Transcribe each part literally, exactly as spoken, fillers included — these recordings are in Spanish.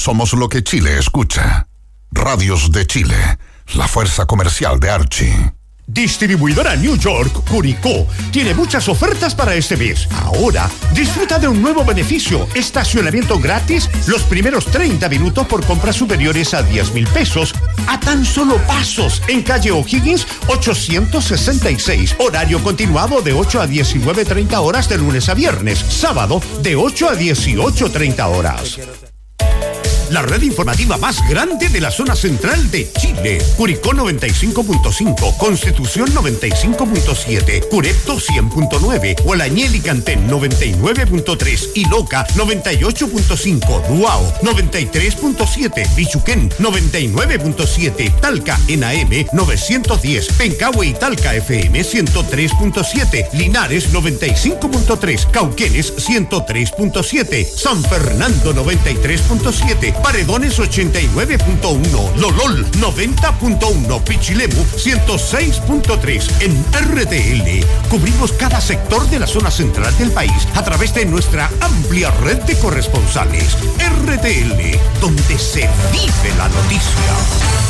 Somos lo que Chile escucha. Radios de Chile, la fuerza comercial de Archie. Distribuidora New York, Curicó, tiene muchas ofertas para este mes. Ahora, disfruta de un nuevo beneficio, estacionamiento gratis los primeros treinta minutos por compras superiores a diez mil pesos, a tan solo pasos, en calle O'Higgins ochocientos sesenta y seis, horario continuado de ocho a diecinueve treinta horas de lunes a viernes, sábado de ocho a dieciocho treinta horas. La red informativa más grande de la zona central de Chile. Curicó noventa y cinco punto cinco, Constitución noventa y cinco punto siete, Curepto cien punto nueve, Hualañel y Cantén noventa y nueve punto tres, Iloca noventa y ocho punto cinco, Duao noventa y tres punto siete, Bichuquén noventa y nueve punto siete, Talca en A M novecientos diez, Pencahue y Talca F M ciento tres punto siete, Linares noventa y cinco punto tres, Cauquenes ciento tres punto siete, San Fernando noventa y tres punto siete, Paredones ochenta y nueve punto uno, Lolol noventa punto uno, Pichilemu ciento seis punto tres. En R T L cubrimos cada sector de la zona central del país a través de nuestra amplia red de corresponsales. R T L, donde se vive la noticia.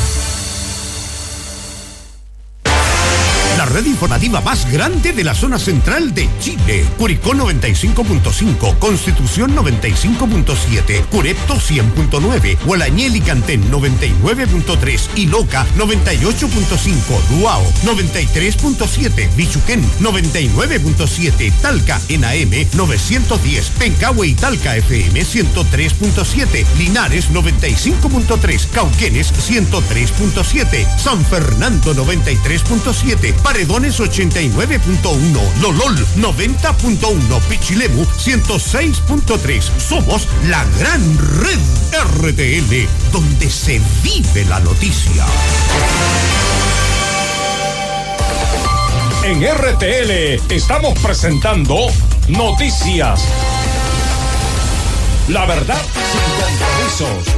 La red informativa más grande de la zona central de Chile. Curicó noventa y cinco punto cinco, Constitución noventa y cinco punto siete, Curepto cien punto nueve, Hualañel y Cantén noventa y nueve punto tres, Iloca noventa y ocho punto cinco, Duao noventa y tres punto siete, Bichuquén noventa y nueve punto siete, Talca en A M novecientos diez, Pencahue y Talca F M ciento tres punto siete, Linares noventa y cinco punto tres, Cauquenes ciento tres punto siete, San Fernando noventa y tres punto siete, Paredones ochenta y nueve punto uno, Lolol noventa punto uno, Pichilemu ciento seis punto tres. Somos la gran red R T L, donde se vive la noticia. En R T L estamos presentando Noticias. La verdad sin compromisos.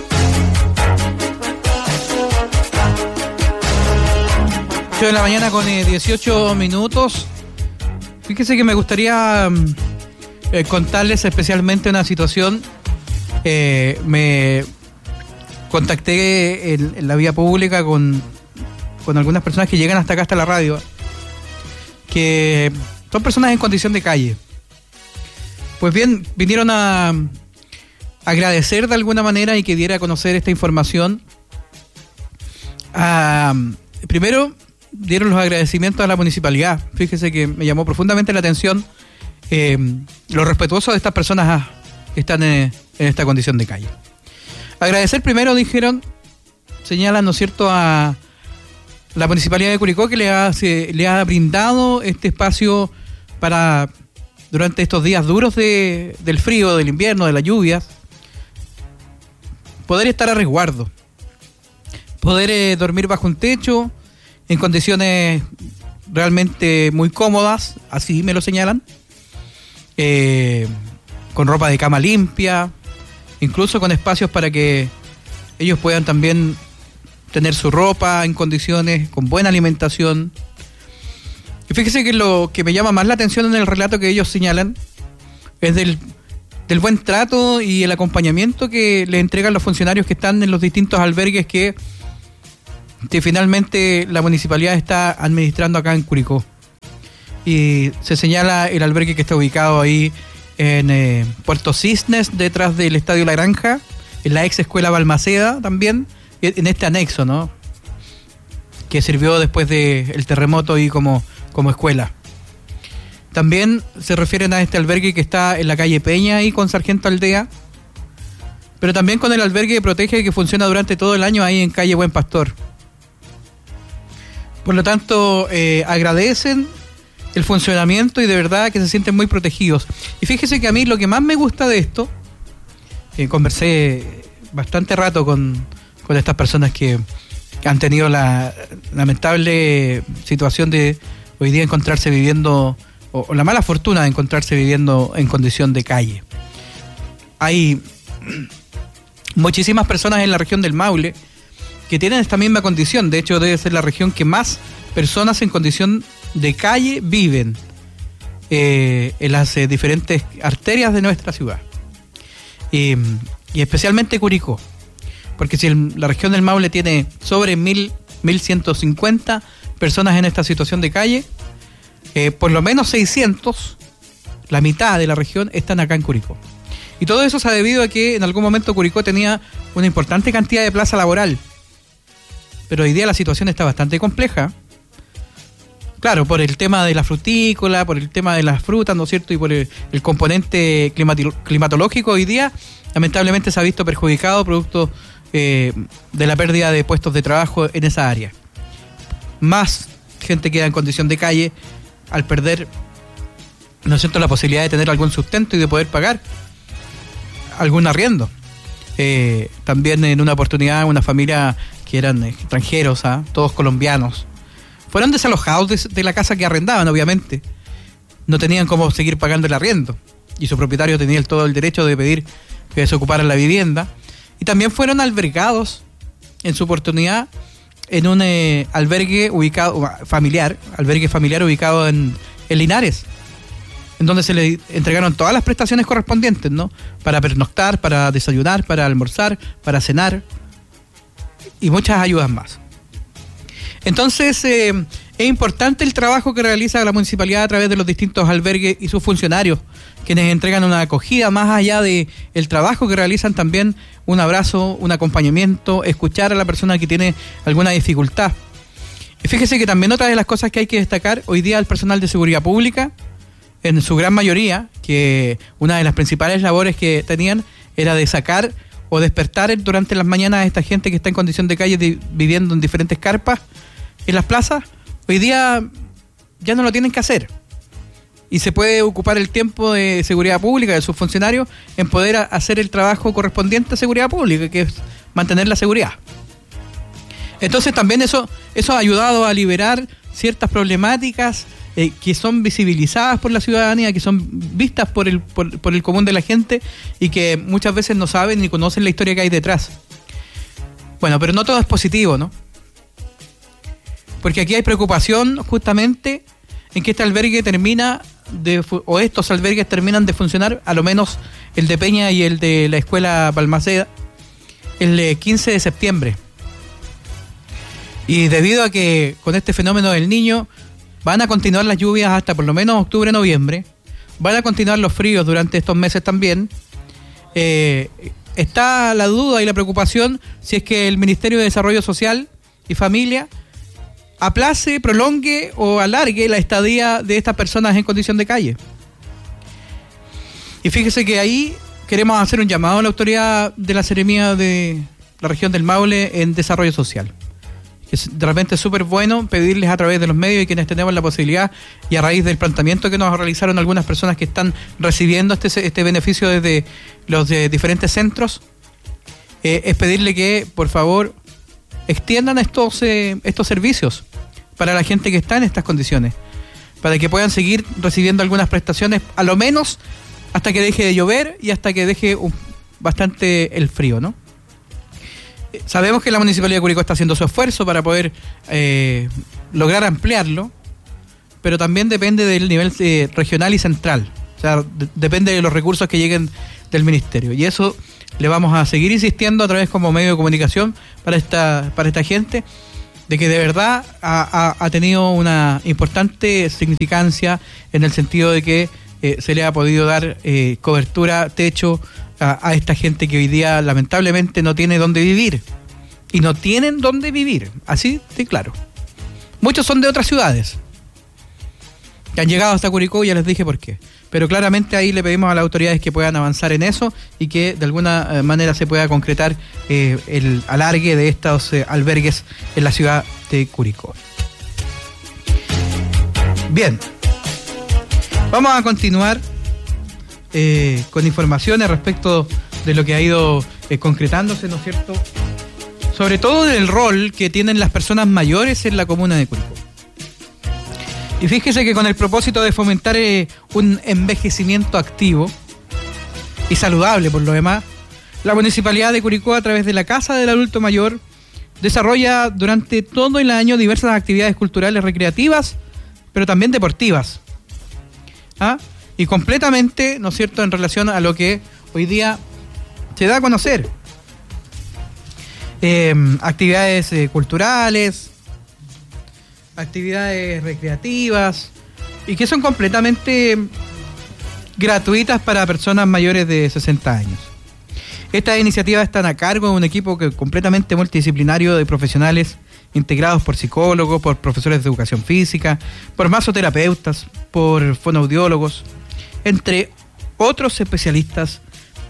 ocho de la mañana con eh, dieciocho minutos. Fíjese que me gustaría eh, contarles especialmente una situación. Eh, me contacté en, en la vía pública con, con algunas personas que llegan hasta acá, hasta la radio, que son personas en condición de calle. Pues bien, vinieron a agradecer de alguna manera y que diera a conocer esta información. Ah, primero, dieron los agradecimientos a la municipalidad. Fíjese que me llamó profundamente la atención eh, lo respetuoso de estas personas que están en, en esta condición de calle. Agradecer primero, dijeron, señalan, ¿no es cierto?, a la municipalidad de Curicó, que le ha, se, le ha brindado este espacio para, durante estos días duros de, del frío, del invierno, de las lluvias, poder estar a resguardo, poder eh, dormir bajo un techo, en condiciones realmente muy cómodas, así me lo señalan, eh, con ropa de cama limpia, incluso con espacios para que ellos puedan también tener su ropa en condiciones, con buena alimentación. Y fíjese que lo que me llama más la atención en el relato que ellos señalan es del, del buen trato y el acompañamiento que le entregan los funcionarios que están en los distintos albergues que que finalmente la municipalidad está administrando acá en Curicó. Y se señala el albergue que está ubicado ahí en eh, Puerto Cisnes, detrás del Estadio La Granja, en la ex escuela Balmaceda también, en este anexo, ¿no?, que sirvió después del terremoto ahí como, como escuela. También se refieren a este albergue que está en la calle Peña ahí con Sargento Aldea, pero también con el albergue de Protege que funciona durante todo el año ahí en calle Buen Pastor. Por lo tanto, eh, agradecen el funcionamiento y de verdad que se sienten muy protegidos. Y fíjese que a mí lo que más me gusta de esto, eh, conversé bastante rato con, con estas personas que, que han tenido la lamentable situación de hoy día encontrarse viviendo, o, o la mala fortuna de encontrarse viviendo en condición de calle. Hay muchísimas personas en la región del Maule que tienen esta misma condición. De hecho, debe ser la región que más personas en condición de calle viven eh, en las eh, diferentes arterias de nuestra ciudad. Y, y especialmente Curicó. porque si el, la región del Maule tiene sobre mil, mil ciento cincuenta personas en esta situación de calle, eh, por lo menos seiscientos, la mitad de la región, están acá en Curicó. Y todo eso se ha debido a que en algún momento Curicó tenía una importante cantidad de plaza laboral, pero hoy día la situación está bastante compleja. Claro, por el tema de la frutícola, por el tema de las frutas, ¿no es cierto? Y por el, el componente climati- climatológico, hoy día lamentablemente se ha visto perjudicado producto eh, de la pérdida de puestos de trabajo en esa área. Más gente queda en condición de calle al perder, ¿no es cierto?, la posibilidad de tener algún sustento y de poder pagar algún arriendo. Eh, también en una oportunidad una familia que eran extranjeros, ¿ah? Todos colombianos, fueron desalojados de, de la casa que arrendaban, obviamente. No tenían cómo seguir pagando el arriendo. Y su propietario tenía el, todo el derecho de pedir que se ocuparan la vivienda. Y también fueron albergados, en su oportunidad, en un eh, albergue ubicado, familiar, albergue familiar ubicado en, en Linares, en donde se le entregaron todas las prestaciones correspondientes, ¿no? Para pernoctar, para desayunar, para almorzar, para cenar, y muchas ayudas más. Entonces, eh, es importante el trabajo que realiza la municipalidad a través de los distintos albergues y sus funcionarios, quienes entregan una acogida, más allá de el trabajo que realizan, también un abrazo, un acompañamiento, escuchar a la persona que tiene alguna dificultad. Y fíjese que también otra de las cosas que hay que destacar hoy día, el personal de seguridad pública, en su gran mayoría, que una de las principales labores que tenían era de sacar o despertar durante las mañanas a esta gente que está en condición de calle de, viviendo en diferentes carpas en las plazas, hoy día ya no lo tienen que hacer. Y se puede ocupar el tiempo de seguridad pública, de sus funcionarios, en poder a, hacer el trabajo correspondiente a seguridad pública, que es mantener la seguridad. Entonces también eso, eso ha ayudado a liberar ciertas problemáticas eh, que son visibilizadas por la ciudadanía, que son vistas por el, por, por el común de la gente y que muchas veces no saben ni conocen la historia que hay detrás. Bueno, pero no todo es positivo, ¿no? Porque aquí hay preocupación justamente en que este albergue termina de, o estos albergues terminan de funcionar, a lo menos el de Peña y el de la escuela Balmaceda, el quince de septiembre. Y debido a que con este fenómeno del Niño van a continuar las lluvias hasta por lo menos octubre, noviembre, van a continuar los fríos durante estos meses también, eh, está la duda y la preocupación si es que el Ministerio de Desarrollo Social y Familia aplace, prolongue o alargue la estadía de estas personas en condición de calle. Y fíjese que ahí queremos hacer un llamado a la autoridad de la Seremía de la región del Maule en Desarrollo Social. Es de repente súper bueno pedirles a través de los medios y quienes tenemos la posibilidad, y a raíz del planteamiento que nos realizaron algunas personas que están recibiendo este, este beneficio desde los de diferentes centros, eh, es pedirle que por favor extiendan estos, eh, estos servicios para la gente que está en estas condiciones, para que puedan seguir recibiendo algunas prestaciones, a lo menos hasta que deje de llover y hasta que deje un, bastante el frío, ¿no? Sabemos que la Municipalidad de Curicó está haciendo su esfuerzo para poder eh, lograr ampliarlo, pero también depende del nivel eh, regional y central, o sea, de, depende de los recursos que lleguen del Ministerio, y eso le vamos a seguir insistiendo a través como medio de comunicación para esta, para esta gente, de que de verdad ha, ha, ha tenido una importante significancia en el sentido de que eh, se le ha podido dar eh, cobertura, techo a, a esta gente que hoy día lamentablemente no tiene dónde vivir. Y no tienen dónde vivir, así de claro. Muchos son de otras ciudades que han llegado hasta Curicó, ya les dije por qué. Pero claramente ahí le pedimos a las autoridades que puedan avanzar en eso y que de alguna eh, manera se pueda concretar eh, el alargue de estos eh, albergues en la ciudad de Curicó. Bien, vamos a continuar eh, con informaciones respecto de lo que ha ido eh, concretándose, ¿no es cierto? Sobre todo del rol que tienen las personas mayores en la comuna de Curicó. Y fíjese que con el propósito de fomentar eh, un envejecimiento activo y saludable por lo demás, la Municipalidad de Curicó, a través de la Casa del Adulto Mayor, desarrolla durante todo el año diversas actividades culturales recreativas, pero también deportivas. ¿Ah? Y completamente, ¿no es cierto?, en relación a lo que hoy día se da a conocer. eh, actividades eh, culturales, actividades recreativas y que son completamente gratuitas para personas mayores de sesenta años. Estas iniciativas están a cargo de un equipo que, completamente multidisciplinario de profesionales integrados por psicólogos, por profesores de educación física, por masoterapeutas, por fonoaudiólogos, entre otros especialistas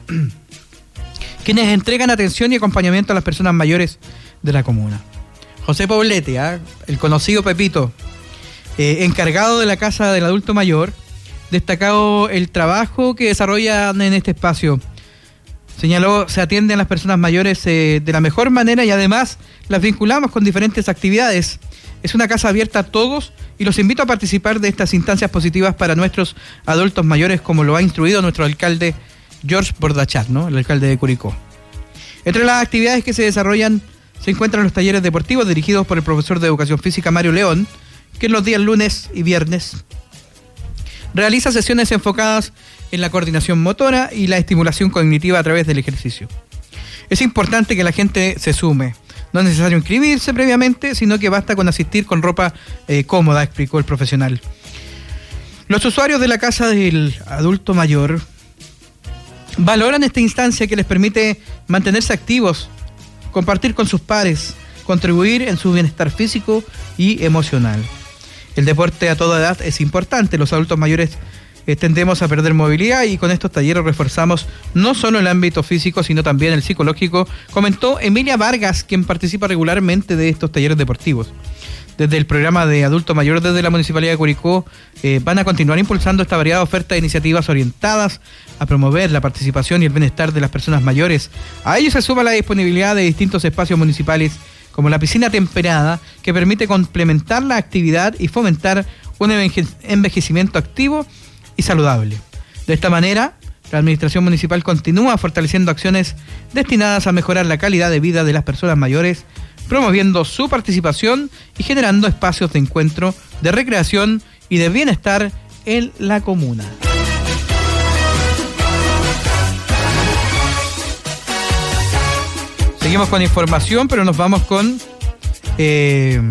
quienes entregan atención y acompañamiento a las personas mayores de la comuna. José Poblete, ¿eh? el conocido Pepito, eh, encargado de la Casa del Adulto Mayor, destacó el trabajo que desarrollan en este espacio. Señaló, se atienden a las personas mayores eh, de la mejor manera y además las vinculamos con diferentes actividades. Es una casa abierta a todos y los invito a participar de estas instancias positivas para nuestros adultos mayores, como lo ha instruido nuestro alcalde George Bordachat, ¿no? El alcalde de Curicó. Entre las actividades que se desarrollan se encuentran los talleres deportivos dirigidos por el profesor de Educación Física Mario León, que en los días lunes y viernes realiza sesiones enfocadas en la coordinación motora y la estimulación cognitiva a través del ejercicio. Es importante que la gente se sume. No es necesario inscribirse previamente, sino que basta con asistir con ropa eh, cómoda, explicó el profesional. Los usuarios de la Casa del Adulto Mayor valoran esta instancia que les permite mantenerse activos, compartir con sus pares, contribuir en su bienestar físico y emocional. El deporte a toda edad es importante. Los adultos mayores eh, tendemos a perder movilidad y con estos talleres reforzamos no solo el ámbito físico, sino también el psicológico, comentó Emilia Vargas, quien participa regularmente de estos talleres deportivos. Desde el programa de adulto mayor desde la Municipalidad de Curicó eh, van a continuar impulsando esta variada oferta de iniciativas orientadas a promover la participación y el bienestar de las personas mayores. A ello se suma la disponibilidad de distintos espacios municipales como la piscina temperada, que permite complementar la actividad y fomentar un envejecimiento activo y saludable. De esta manera, la Administración Municipal continúa fortaleciendo acciones destinadas a mejorar la calidad de vida de las personas mayores, promoviendo su participación y generando espacios de encuentro, de recreación y de bienestar en la comuna. Seguimos con información, pero nos vamos con eh,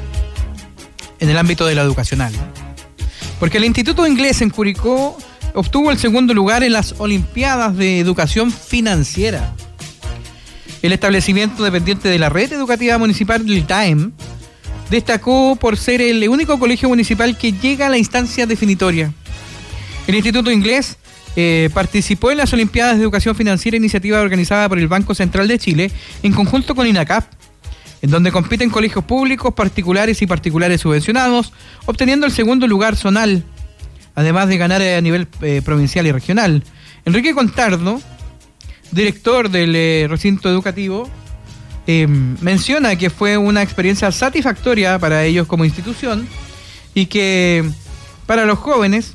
en el ámbito de lo educacional. Porque el Instituto Inglés en Curicó obtuvo el segundo lugar en las Olimpiadas de Educación Financiera. El establecimiento dependiente de la red educativa municipal del T A E M destacó por ser el único colegio municipal que llega a la instancia definitoria. El Instituto Inglés Eh, participó en las Olimpiadas de Educación Financiera, iniciativa organizada por el Banco Central de Chile en conjunto con INACAP, en donde compiten colegios públicos, particulares y particulares subvencionados, obteniendo el segundo lugar zonal, además de ganar a nivel eh, provincial y regional. Enrique Contardo, director del eh, recinto educativo, eh, menciona que fue una experiencia satisfactoria para ellos como institución y que para los jóvenes,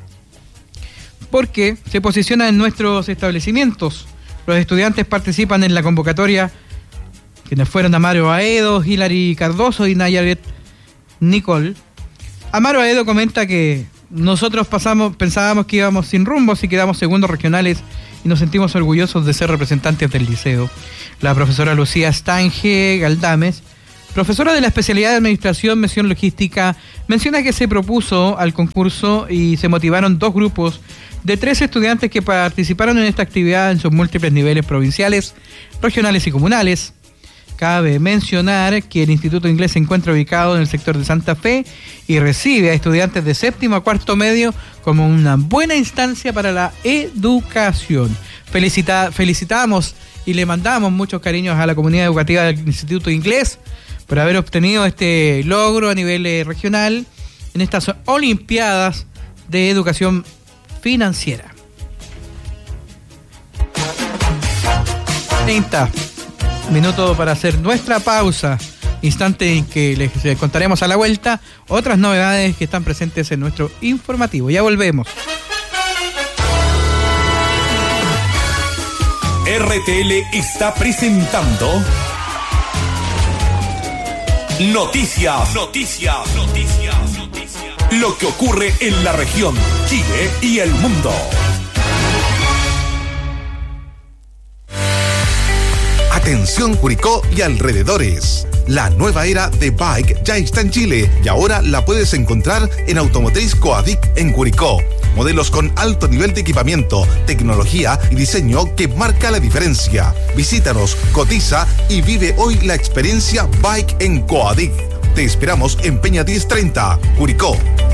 porque se posiciona en nuestros establecimientos. Los estudiantes participan en la convocatoria, quienes fueron Amaro Aedo, Hilary Cardoso y Nayaret Nicole. Amaro Aedo comenta que nosotros pasamos, pensábamos que íbamos sin rumbo si quedamos segundos regionales y nos sentimos orgullosos de ser representantes del liceo. La profesora Lucía Stange Galdames, profesora de la especialidad de Administración, Mención Logística, menciona que se propuso al concurso y se motivaron dos grupos de tres estudiantes que participaron en esta actividad en sus múltiples niveles provinciales, regionales y comunales. Cabe mencionar que el Instituto Inglés se encuentra ubicado en el sector de Santa Fe y recibe a estudiantes de séptimo a cuarto medio como una buena instancia para la educación. Felicita, felicitamos y le mandamos muchos cariños a la comunidad educativa del Instituto Inglés por haber obtenido este logro a nivel eh, regional en estas Olimpiadas de Educación Financiera. treinta minutos para hacer nuestra pausa, instante en que les contaremos a la vuelta otras novedades que están presentes en nuestro informativo. Ya volvemos. R T L está presentando Noticias, noticias, noticias, noticias. Lo que ocurre en la región, Chile y el mundo. Atención Curicó y alrededores. La nueva era de Bike ya está en Chile y ahora la puedes encontrar en Automotriz Coadic en Curicó. Modelos con alto nivel de equipamiento, tecnología y diseño que marca la diferencia. Visítanos, cotiza y vive hoy la experiencia Bike en Coadic. Te esperamos en Peña diez treinta, Curicó.